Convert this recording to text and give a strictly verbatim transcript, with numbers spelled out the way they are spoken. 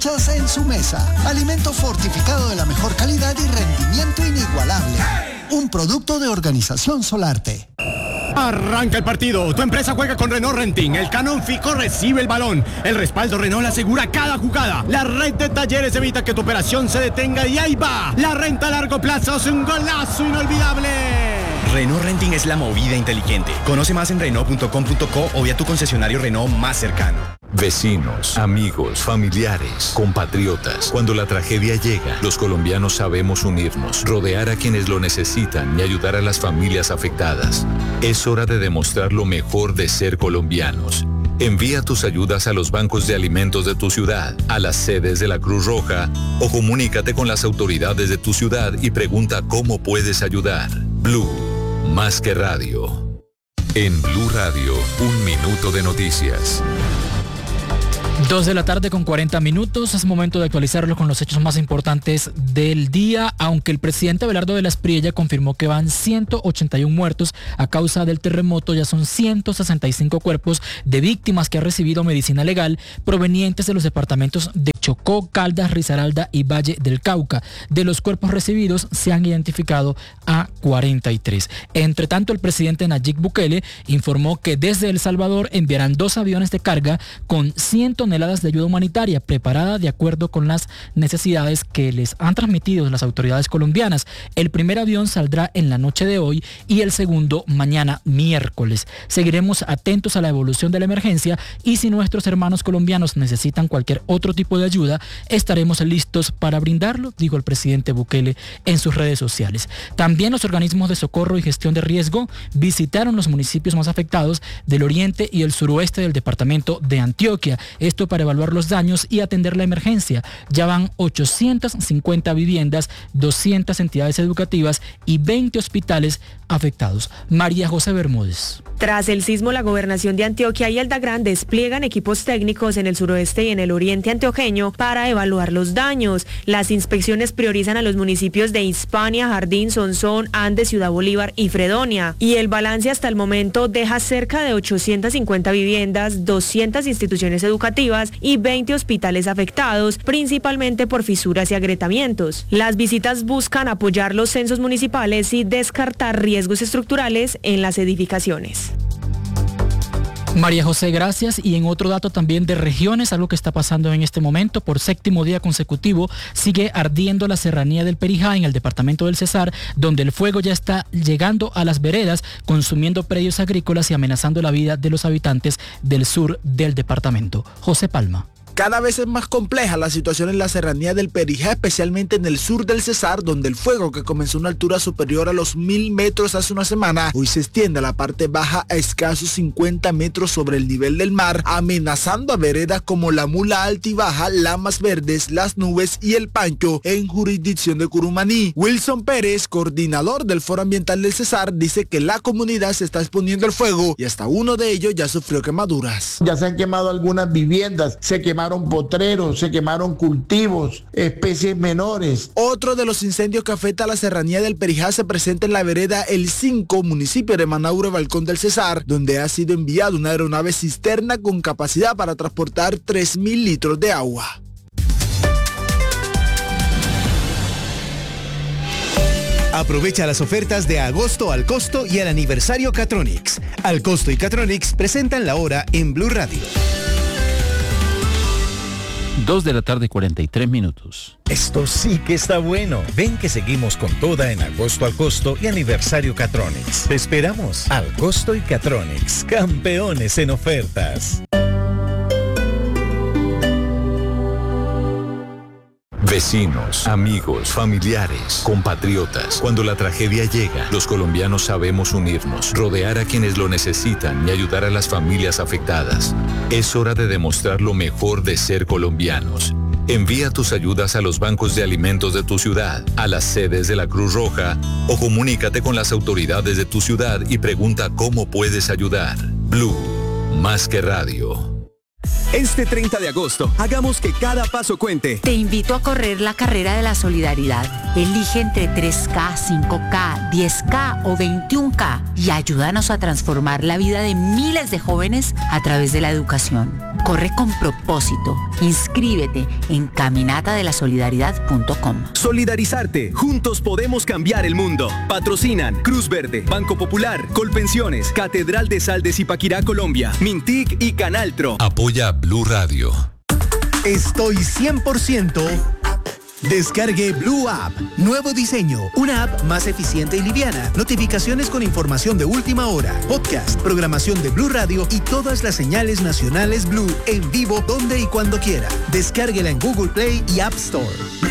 salchichas en su mesa. Alimento fortificado de la mejor calidad y rendimiento inigualable. Un producto de Organización Solarte. Arranca el partido. Tu empresa juega con Renault Renting. El Canon Fico recibe el balón. El respaldo Renault asegura cada jugada. La red de talleres evita que tu operación se detenga y ahí va. La renta a largo plazo es un golazo inolvidable. Renault Renting es la movida inteligente. Conoce más en Renault punto com punto co o vía tu concesionario Renault más cercano. Vecinos, amigos, familiares, compatriotas. Cuando la tragedia llega, los colombianos sabemos unirnos, rodear a quienes lo necesitan y ayudar a las familias afectadas. Es hora de demostrar lo mejor de ser colombianos. Envía tus ayudas a los bancos de alimentos de tu ciudad, a las sedes de la Cruz Roja o comunícate con las autoridades de tu ciudad y pregunta cómo puedes ayudar. Blue, más que radio. En Blue Radio, un minuto de noticias. Dos de la tarde con cuarenta minutos, es momento de actualizarlo con los hechos más importantes del día, aunque el presidente Abelardo de la Espriella confirmó que van ciento ochenta y uno muertos a causa del terremoto, ya son ciento sesenta y cinco cuerpos de víctimas que ha recibido medicina legal provenientes de los departamentos de Chocó, Caldas, Risaralda y Valle del Cauca. De los cuerpos recibidos se han identificado a cuarenta y tres. Entre tanto, el presidente Nayib Bukele informó que desde El Salvador enviarán dos aviones de carga con cien toneladas de ayuda humanitaria preparada de acuerdo con las necesidades que les han transmitido las autoridades colombianas. El primer avión saldrá en la noche de hoy y el segundo mañana miércoles. Seguiremos atentos a la evolución de la emergencia y si nuestros hermanos colombianos necesitan cualquier otro tipo de ayuda, estaremos listos para brindarlo, dijo el presidente Bukele en sus redes sociales. También los organismos de socorro y gestión de riesgo visitaron los municipios más afectados del oriente y el suroeste del departamento de Antioquia. Esto para evaluar los daños y atender la emergencia. Ya van ochocientas cincuenta viviendas, doscientas entidades educativas y veinte hospitales afectados. María José Bermúdez. Tras el sismo, la gobernación de Antioquia y Aldagran despliegan equipos técnicos en el suroeste y en el oriente antioqueño para evaluar los daños. Las inspecciones priorizan a los municipios de Hispania, Jardín, Sonsón, Andes, Ciudad Bolívar y Fredonia. Y el balance hasta el momento deja cerca de ochocientas cincuenta viviendas, doscientas instituciones educativas y veinte hospitales afectados, principalmente por fisuras y agrietamientos. Las visitas buscan apoyar los censos municipales y descartar riesgos estructurales en las edificaciones. María José, gracias. Y en otro dato también de regiones, algo que está pasando en este momento, por séptimo día consecutivo, sigue ardiendo la serranía del Perijá en el departamento del Cesar, donde el fuego ya está llegando a las veredas, consumiendo predios agrícolas y amenazando la vida de los habitantes del sur del departamento. José Palma. Cada vez es más compleja la situación en la serranía del Perijá, especialmente en el sur del Cesar, donde el fuego, que comenzó a una altura superior a los mil metros hace una semana, hoy se extiende a la parte baja a escasos cincuenta metros sobre el nivel del mar, amenazando a veredas como La Mula Alta y Baja, Lamas Verdes, Las Nubes y El Pancho, en jurisdicción de Curumaní. Wilson Pérez, coordinador del Foro Ambiental del Cesar, dice que la comunidad se está exponiendo al fuego y hasta uno de ellos ya sufrió quemaduras. Ya se han quemado algunas viviendas, se quemaron potreros, se quemaron cultivos, especies menores. Otro de los incendios que afecta a la serranía del Perijá se presenta en la vereda El cinco, municipio de Manaure, Balcón del Cesar, donde ha sido enviada una aeronave cisterna con capacidad para transportar tres mil litros de agua. Aprovecha las ofertas de agosto al costo y al aniversario Catronics. Al costo y Catronics presentan la hora en Blue Radio. Dos de la tarde, cuarenta y tres minutos. Esto sí que está bueno. Ven que seguimos con toda en agosto al costo y aniversario Catronics. Te esperamos. Al costo y Catronics, campeones en ofertas. Vecinos, amigos, familiares, compatriotas. Cuando la tragedia llega, los colombianos sabemos unirnos, rodear a quienes lo necesitan y ayudar a las familias afectadas. Es hora de demostrar lo mejor de ser colombianos. Envía tus ayudas a los bancos de alimentos de tu ciudad, a las sedes de la Cruz Roja o comunícate con las autoridades de tu ciudad y pregunta cómo puedes ayudar. Blue, más que radio. Este treinta de agosto, hagamos que cada paso cuente. Te invito a correr la carrera de la solidaridad. Elige entre tres K, cinco K, diez K o veintiún K y ayúdanos a transformar la vida de miles de jóvenes a través de la educación. Corre con propósito. Inscríbete en caminata de la solidaridad punto com. Solidarizarte. Juntos podemos cambiar el mundo. Patrocinan Cruz Verde, Banco Popular, Colpensiones, Catedral de Sal de Zipaquirá, Colombia, Mintic y Canaltro. Apoya Blue Radio. Estoy cien por ciento... Descargue Blue App. Nuevo diseño. Una app más eficiente y liviana. Notificaciones con información de última hora. Podcast, programación de Blue Radio y todas las señales nacionales Blue en vivo donde y cuando quiera. Descárguela en Google Play y App Store.